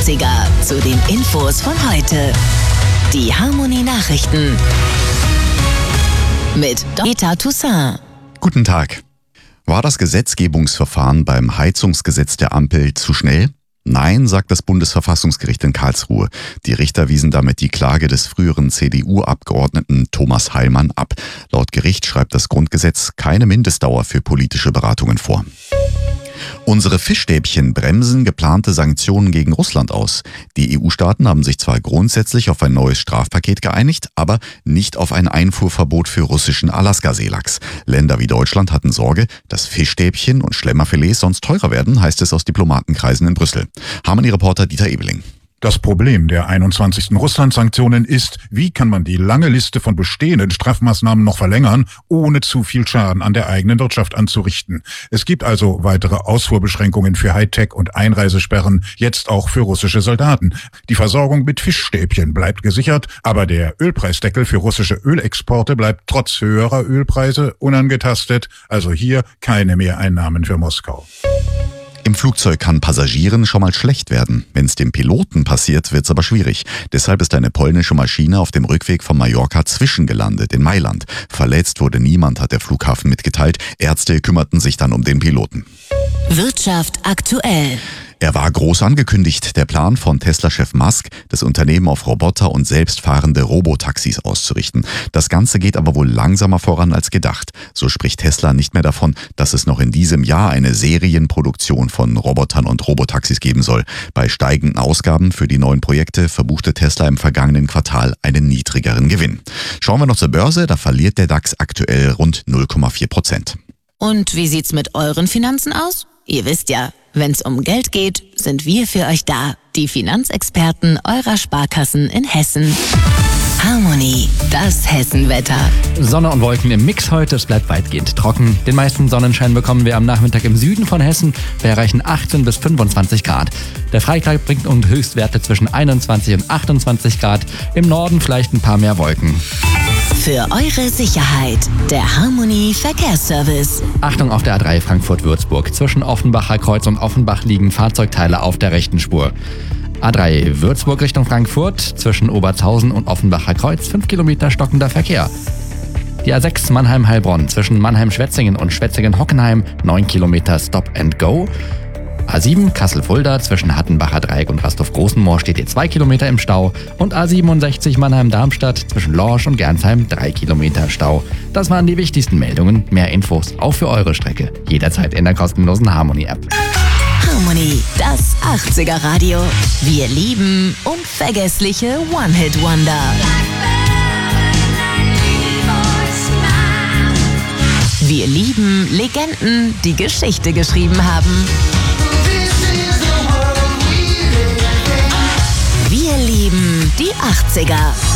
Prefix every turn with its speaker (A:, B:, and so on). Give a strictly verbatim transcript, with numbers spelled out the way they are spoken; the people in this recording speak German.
A: achtziger zu den Infos von heute. Die Harmony Nachrichten mit Dieter Toussaint.
B: Guten Tag. War das Gesetzgebungsverfahren beim Heizungsgesetz der Ampel zu schnell? Nein, sagt das Bundesverfassungsgericht in Karlsruhe. Die Richter wiesen damit die Klage des früheren C D U-Abgeordneten Thomas Heilmann ab. Laut Gericht schreibt das Grundgesetz keine Mindestdauer für politische Beratungen vor. Unsere Fischstäbchen bremsen geplante Sanktionen gegen Russland aus. Die E U-Staaten haben sich zwar grundsätzlich auf ein neues Strafpaket geeinigt, aber nicht auf ein Einfuhrverbot für russischen Alaska-Seelachs. Länder wie Deutschland hatten Sorge, dass Fischstäbchen und Schlemmerfilets sonst teurer werden, heißt es aus Diplomatenkreisen in Brüssel. Harmony-Reporter Dieter Ebeling.
C: Das Problem der einundzwanzigsten Russland-Sanktionen ist, wie kann man die lange Liste von bestehenden Strafmaßnahmen noch verlängern, ohne zu viel Schaden an der eigenen Wirtschaft anzurichten. Es gibt also weitere Ausfuhrbeschränkungen für Hightech und Einreisesperren, jetzt auch für russische Soldaten. Die Versorgung mit Fischstäbchen bleibt gesichert, aber der Ölpreisdeckel für russische Ölexporte bleibt trotz höherer Ölpreise unangetastet, also hier keine Mehreinnahmen für Moskau.
B: Im Flugzeug kann Passagieren schon mal schlecht werden. Wenn es dem Piloten passiert, wird's aber schwierig. Deshalb ist eine polnische Maschine auf dem Rückweg von Mallorca zwischengelandet in Mailand. Verletzt wurde niemand, hat der Flughafen mitgeteilt. Ärzte kümmerten sich dann um den Piloten.
A: Wirtschaft aktuell.
B: Er war groß angekündigt, der Plan von Tesla-Chef Musk, das Unternehmen auf Roboter und selbstfahrende Robotaxis auszurichten. Das Ganze geht aber wohl langsamer voran als gedacht. So spricht Tesla nicht mehr davon, dass es noch in diesem Jahr eine Serienproduktion von Robotern und Robotaxis geben soll. Bei steigenden Ausgaben für die neuen Projekte verbuchte Tesla im vergangenen Quartal einen niedrigeren Gewinn. Schauen wir noch zur Börse, da verliert der DAX aktuell rund null Komma vier Prozent.
A: Und wie sieht's mit euren Finanzen aus? Ihr wisst ja, wenn's um Geld geht, sind wir für euch da. Die Finanzexperten eurer Sparkassen in Hessen. Harmony, das Hessenwetter.
D: Sonne und Wolken im Mix heute, es bleibt weitgehend trocken. Den meisten Sonnenschein bekommen wir am Nachmittag im Süden von Hessen. Wir erreichen achtzehn bis fünfundzwanzig Grad. Der Freitag bringt uns Höchstwerte zwischen einundzwanzig und achtundzwanzig Grad. Im Norden vielleicht ein paar mehr Wolken.
A: Für eure Sicherheit, der Harmony Verkehrsservice.
D: Achtung auf der A drei Frankfurt-Würzburg. Zwischen Offenbacher Kreuz und Offenbach liegen Fahrzeugteile auf der rechten Spur. A drei Würzburg Richtung Frankfurt, zwischen Obertshausen und Offenbacher Kreuz, fünf Kilometer stockender Verkehr. Die A sechs Mannheim-Heilbronn, zwischen Mannheim-Schwetzingen und Schwetzingen-Hockenheim, neun Kilometer Stop and Go. A sieben Kassel-Fulda, zwischen Hattenbacher Dreieck und Rastorf-Großenmoor steht ihr zwei Kilometer im Stau. Und A siebenundsechzig Mannheim-Darmstadt, zwischen Lorsch und Gernsheim, drei Kilometer Stau. Das waren die wichtigsten Meldungen. Mehr Infos auch für eure Strecke. Jederzeit in der kostenlosen Harmony-App.
A: Harmony, das achtziger-Radio. Wir lieben unvergessliche One-Hit-Wonder. Wir lieben Legenden, die Geschichte geschrieben haben. Wir lieben die achtziger.